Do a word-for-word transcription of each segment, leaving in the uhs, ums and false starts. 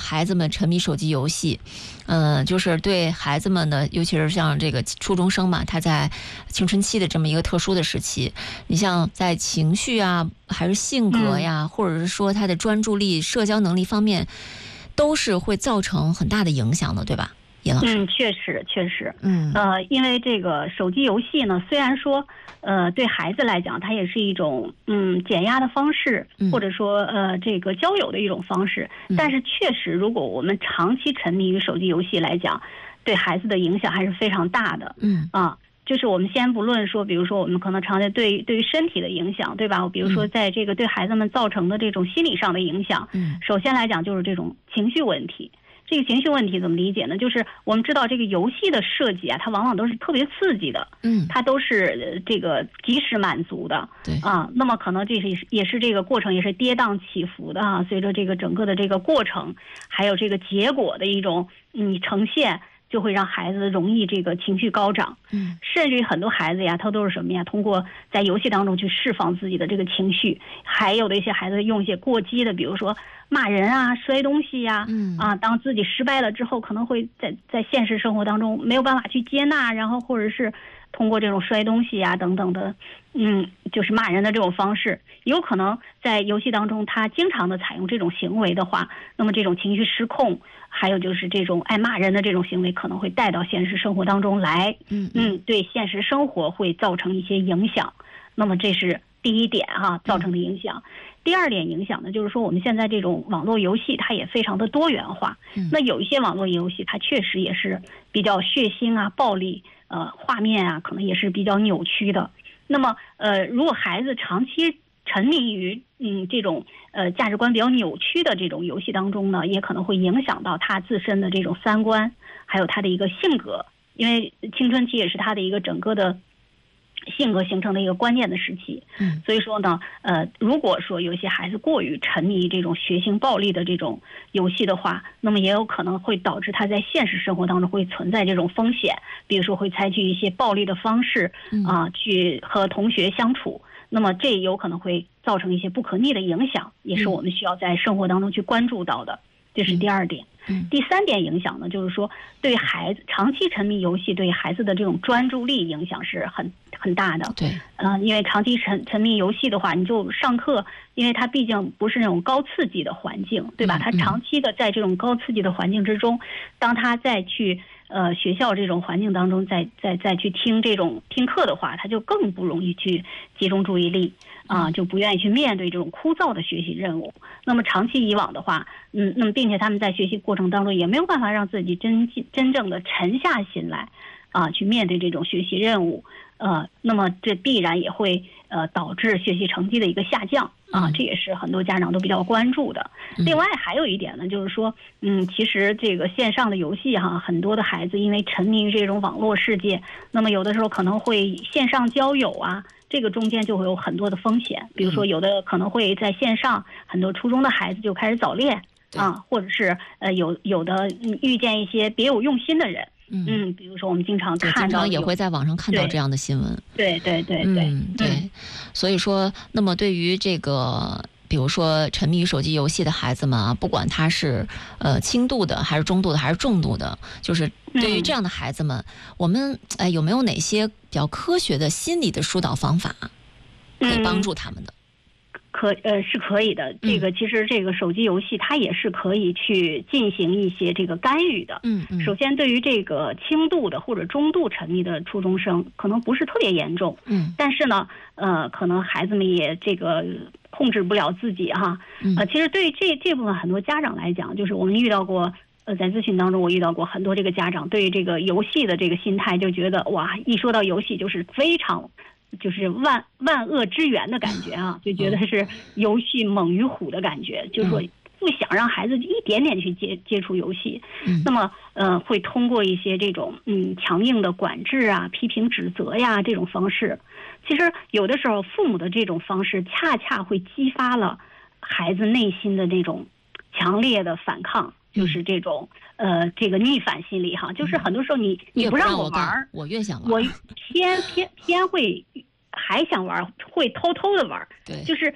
孩子们沉迷手机游戏，嗯、呃，就是对孩子们呢，尤其是像这个初中生嘛，他在青春期的这么一个特殊的时期，你像在情绪啊，还是性格呀，嗯、或者是说他的专注力、社交能力方面，都是会造成很大的影响的，对吧？ 嗯，确实确实，嗯，呃，因为这个手机游戏呢，虽然说，呃，对孩子来讲，它也是一种嗯减压的方式，或者说呃这个交友的一种方式，但是确实，如果我们长期沉迷于手机游戏来讲，对孩子的影响还是非常大的，嗯啊。就是我们先不论说，比如说我们可能常见对对于身体的影响，对吧？比如说在这个对孩子们造成的这种心理上的影响，嗯，首先来讲就是这种情绪问题。这个情绪问题怎么理解呢？就是我们知道这个游戏的设计啊，它往往都是特别刺激的，嗯，它都是这个及时满足的，对啊。那么可能这是也是这个过程也是跌宕起伏的啊，随着这个整个的这个过程，还有这个结果的一种嗯呈现，就会让孩子容易这个情绪高涨，嗯，甚至于很多孩子呀，他都是什么呀？通过在游戏当中去释放自己的这个情绪，还有的一些孩子用一些过激的，比如说骂人啊、摔东西呀、啊，嗯啊，当自己失败了之后，可能会在在现实生活当中没有办法去接纳，然后或者是通过这种摔东西呀、啊、等等的，嗯，就是骂人的这种方式，有可能在游戏当中他经常的采用这种行为的话，那么这种情绪失控。还有就是这种爱骂人的这种行为可能会带到现实生活当中来，嗯嗯，对现实生活会造成一些影响。那么这是第一点哈、啊，造成的影响。第二点影响呢，就是说我们现在这种网络游戏它也非常的多元化。那有一些网络游戏它确实也是比较血腥啊、暴力，呃，画面啊可能也是比较扭曲的。那么呃，如果孩子长期沉迷于嗯这种呃价值观比较扭曲的这种游戏当中呢，也可能会影响到他自身的这种三观，还有他的一个性格，因为青春期也是他的一个整个的性格形成的一个关键的时期。嗯，所以说呢，呃，如果说有些孩子过于沉迷这种血腥暴力的这种游戏的话，那么也有可能会导致他在现实生活当中会存在这种风险，比如说会采取一些暴力的方式啊、呃，去和同学相处。那么这有可能会造成一些不可逆的影响，也是我们需要在生活当中去关注到的。这是第二点。第三点影响呢，就是说对孩子长期沉迷游戏对孩子的这种专注力影响是很很大的。对，嗯、呃，因为长期沉沉迷游戏的话，你就上课，因为它毕竟不是那种高刺激的环境，对吧？他长期的在这种高刺激的环境之中，当他再去呃学校这种环境当中再再再去听这种听课的话，他就更不容易去集中注意力啊，就不愿意去面对这种枯燥的学习任务。那么长期以往的话，嗯，那么并且他们在学习过程当中也没有办法让自己真真正的沉下心来啊，去面对这种学习任务。呃，那么这必然也会呃导致学习成绩的一个下降啊，这也是很多家长都比较关注的。另外还有一点呢，就是说，嗯，其实这个线上的游戏哈，很多的孩子因为沉迷于这种网络世界，那么有的时候可能会线上交友啊，这个中间就会有很多的风险，比如说有的可能会在线上，很多初中的孩子就开始早恋啊，或者是呃有有的遇见一些别有用心的人。嗯，比如说我们经常看到，经常也会在网上看到这样的新闻。 对对对对， 嗯对、嗯。所以说，那么对于这个，比如说沉迷于手机游戏的孩子们啊，不管他是呃轻度的，还是中度的，还是重度的，就是对于这样的孩子们，嗯、我们哎、呃、有没有哪些比较科学的心理的疏导方法，可以帮助他们的？ 嗯可呃是可以的，这个其实这个手机游戏它也是可以去进行一些这个干预的。嗯嗯。首先，对于这个轻度的或者中度沉迷的初中生，可能不是特别严重。嗯。但是呢，呃，可能孩子们也这个控制不了自己哈。呃，其实对于这这部分很多家长来讲，就是我们遇到过。呃，在咨询当中，我遇到过很多这个家长对于这个游戏的这个心态，就觉得哇，一说到游戏就是非常。就是万万恶之源的感觉啊，就觉得是游戏猛于虎的感觉，就是说不想让孩子一点点去接接触游戏，那么呃会通过一些这种嗯强硬的管制啊、批评指责呀这种方式，其实有的时候父母的这种方式恰恰会激发了孩子内心的那种强烈的反抗，就是这种呃这个逆反心理哈，就是很多时候你你不让我玩， 我越想玩， 我偏偏偏会还想玩，会偷偷的玩，对，就是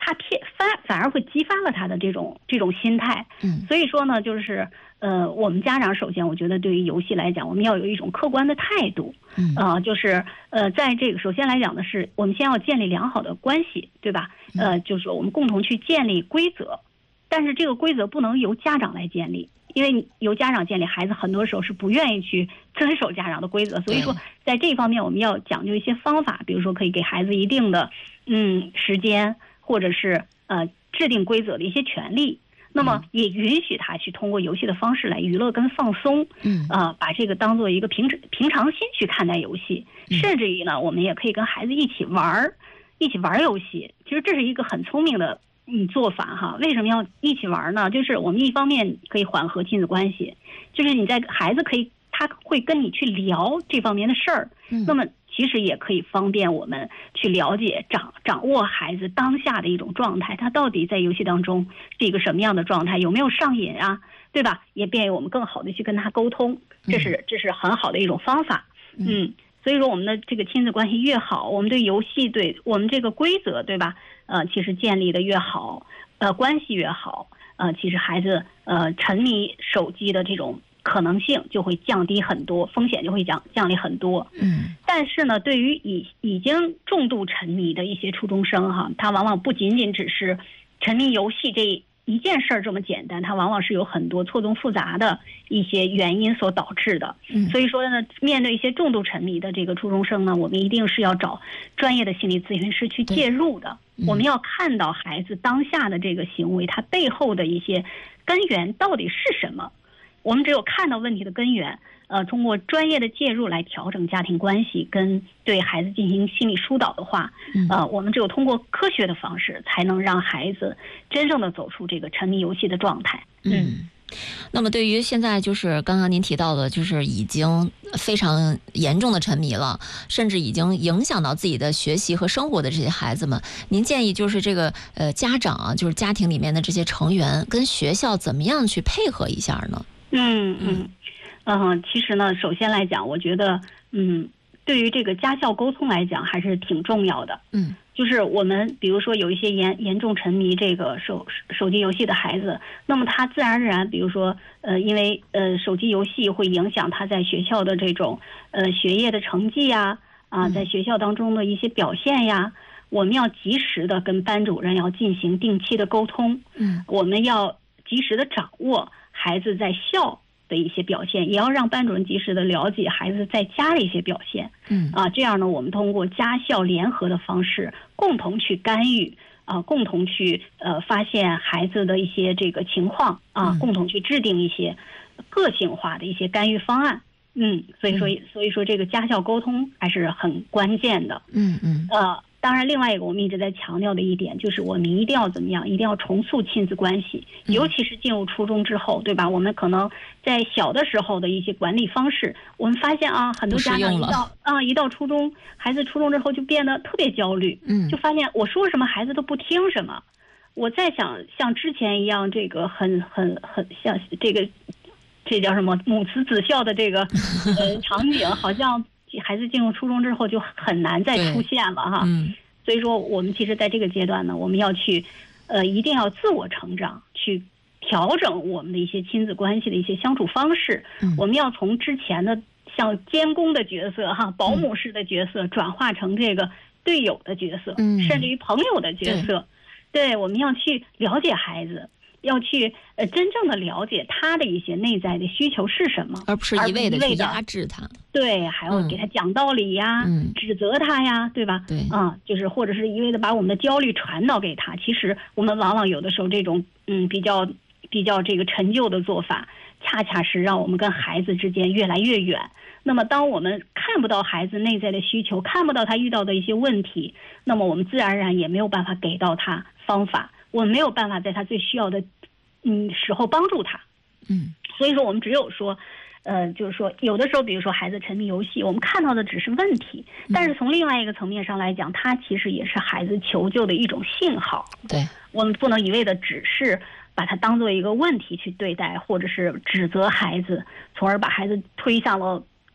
他偏反反而会激发了他的这种这种心态。 嗯， 所以说呢，就是呃，我们家长首先我觉得对于游戏来讲，我们要有一种客观的态度。 嗯， 呃，就是呃，在这个首先来讲的是，我们先要建立良好的关系，对吧？呃，就是说我们共同去建立规则，但是这个规则不能由家长来建立。因为由家长建立，孩子很多时候是不愿意去遵守家长的规则，所以说在这方面我们要讲究一些方法，比如说可以给孩子一定的嗯时间，或者是呃制定规则的一些权利，那么也允许他去通过游戏的方式来娱乐跟放松， 嗯， 呃，把这个当做一个平平常心去看待游戏，甚至于呢，我们也可以跟孩子一起玩儿，一起玩游戏，其实这是一个很聪明的。嗯，做法哈，为什么要一起玩呢？就是我们一方面可以缓和亲子关系，就是你在孩子可以他会跟你去聊这方面的事儿， 嗯， 那么其实也可以方便我们去了解掌掌握孩子当下的一种状态，他到底在游戏当中是一个什么样的状态，有没有上瘾啊，对吧？也便于我们更好的去跟他沟通，这是这是很好的一种方法，嗯。所以说，我们的这个亲子关系越好，我们对游戏，对我们这个规则，对吧？呃，其实建立的越好，呃，关系越好，呃，其实孩子呃沉迷手机的这种可能性就会降低很多，风险就会降降低很多。 嗯。 但是呢，对于已已经重度沉迷的一些初中生哈，他往往不仅仅只是沉迷游戏这一件事儿这么简单，它往往是有很多错综复杂的一些原因所导致的。 嗯， 所以说呢，面对一些重度沉迷的这个初中生呢，我们一定是要找专业的心理咨询师去介入的。我们要看到孩子当下的这个行为，他背后的一些根源到底是什么。我们只有看到问题的根源，呃，通过专业的介入来调整家庭关系，跟对孩子进行心理疏导的话，呃，我们只有通过科学的方式，才能让孩子真正的走出这个沉迷游戏的状态。 嗯，那么对于现在就是刚刚您提到的，就是已经非常严重的沉迷了，甚至已经影响到自己的学习和生活的这些孩子们，您建议就是这个呃家长啊，就是家庭里面的这些成员跟学校怎么样去配合一下呢？ 嗯嗯嗯，其实呢，首先来讲，我觉得，嗯，对于这个家校沟通来讲，还是挺重要的。 嗯， 就是我们比如说有一些严严重沉迷这个手手机游戏的孩子，那么他自然而然，比如说，呃，因为呃手机游戏会影响他在学校的这种呃学业的成绩呀，啊，在学校当中的一些表现呀。我们要及时的跟班主任要进行定期的沟通。 嗯， 我们要及时的掌握孩子在校的一些表现，也要让班主任及时的了解孩子在家的一些表现。 嗯啊，这样呢，我们通过家校联合的方式，共同去干预啊，共同去呃发现孩子的一些这个情况啊， 嗯、 共同去制定一些个性化的一些干预方案。嗯，所以说，所以说这个家校沟通还是很关键的。 嗯嗯。 呃。当然，另外一个我们一直在强调的一点就是，我们一定要怎么样？一定要重塑亲子关系，尤其是进入初中之后，对吧？我们可能在小的时候的一些管理方式，我们发现啊，很多家长一到啊一到初中，孩子初中之后就变得特别焦虑， 嗯， 就发现我说什么孩子都不听什么。我在想像之前一样，这个很很很像这个这叫什么母慈子孝的这个呃场景，好像。孩子进入初中之后就很难再出现了哈， 嗯， 所以说我们其实在这个阶段呢，我们要去，呃，一定要自我成长，去调整我们的一些亲子关系的一些相处方式。 嗯、 我们要从之前的像监工的角色哈、保姆式的角色，转化成这个队友的角色， 嗯， 甚至于朋友的角色。对，对，我们要去了解孩子。要去呃真正的了解他的一些内在的需求是什么， 而不是一味的去压制他。 对，还要给他讲道理呀， 嗯、 指责他呀，对吧？ 对， 啊、嗯，就是或者是一味的把我们的焦虑传导给他。其实我们往往有的时候这种嗯比较比较这个陈旧的做法，恰恰是让我们跟孩子之间越来越远。那么当我们看不到孩子内在的需求，看不到他遇到的一些问题，那么我们自然而然也没有办法给到他方法。我们没有办法在他最需要的，嗯时候帮助他， 嗯， 所以说我们只有说，呃，就是说有的时候，比如说孩子沉迷游戏，我们看到的只是问题，但是从另外一个层面上来讲，它其实也是孩子求救的一种信号。 对， 我们不能一味的只是把它当做一个问题去对待，或者是指责孩子，从而把孩子推向了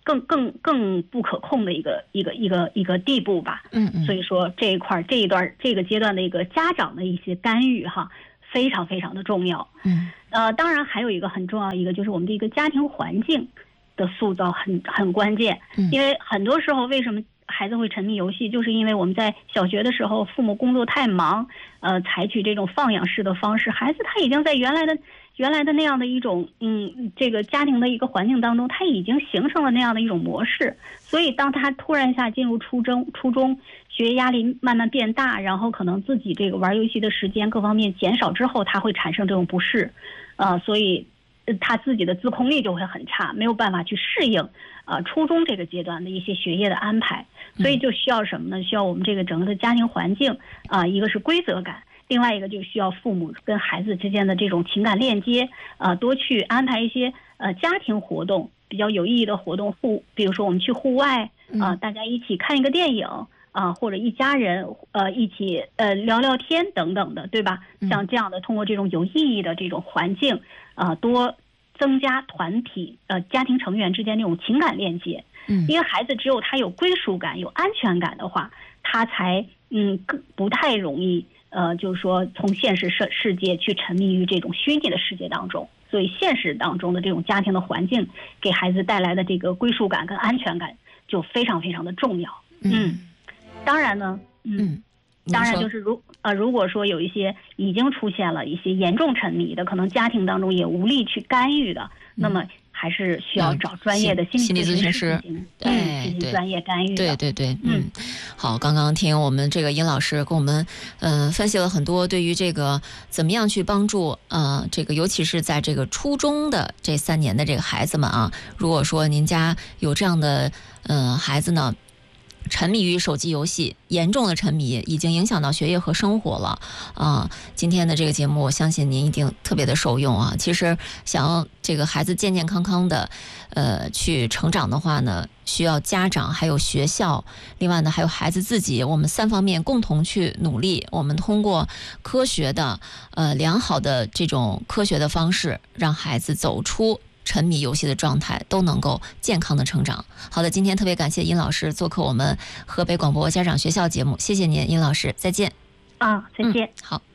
更更更不可控的一个一个一个一个地步吧。 嗯嗯。 所以说这一块这一段这个阶段的一个家长的一些干预哈，非常非常的重要。 嗯。 呃，当然还有一个很重要一个就是我们的一个家庭环境的塑造很很关键。 嗯。 因为很多时候为什么孩子会沉迷游戏，就是因为我们在小学的时候父母工作太忙，呃，采取这种放养式的方式，孩子他已经在原来的原来的那样的一种嗯这个家庭的一个环境当中，他已经形成了那样的一种模式。所以当他突然一下进入初中初中学业压力慢慢变大，然后可能自己这个玩游戏的时间各方面减少之后，他会产生这种不适，呃，所以他自己的自控力就会很差，没有办法去适应呃初中这个阶段的一些学业的安排。所以就需要什么呢？需要我们这个整个的家庭环境啊、呃，一个是规则感，另外一个就需要父母跟孩子之间的这种情感链接啊、呃，多去安排一些呃家庭活动，比较有意义的活动，户比如说我们去户外啊、呃，大家一起看一个电影啊、呃，或者一家人呃一起呃聊聊天等等的，对吧？像这样的通过这种有意义的这种环境啊、呃，多增加团体呃家庭成员之间这种情感链接。嗯，因为孩子只有他有归属感、有安全感的话，他才嗯更不太容易呃，就是说从现实世世界去沉迷于这种虚拟的世界当中。所以现实当中的这种家庭的环境给孩子带来的这个归属感跟安全感就非常非常的重要。嗯，当然呢，嗯，当然就是如呃如果说有一些已经出现了一些严重沉迷的，可能家庭当中也无力去干预的，那么还是需要找专业的心理咨询师进行嗯进行专业干预的。 对对对，嗯，好，刚刚听我们这个殷老师跟我们嗯、呃、分析了很多对于这个怎么样去帮助呃这个尤其是在这个初中的这三年的这个孩子们啊，如果说您家有这样的嗯、呃、孩子呢，沉迷于手机游戏，严重的沉迷已经影响到学业和生活了啊！今天的这个节目，我相信您一定特别的受用啊。其实想要这个孩子健健康康的，呃，去成长的话呢，需要家长还有学校，另外呢还有孩子自己，我们三方面共同去努力。我们通过科学的、呃良好的这种科学的方式，让孩子走出沉迷游戏的状态，都能够健康的成长。好的，今天特别感谢殷老师做客我们河北广播家长学校节目，谢谢您，殷老师，再见。 啊，再见。 嗯、好。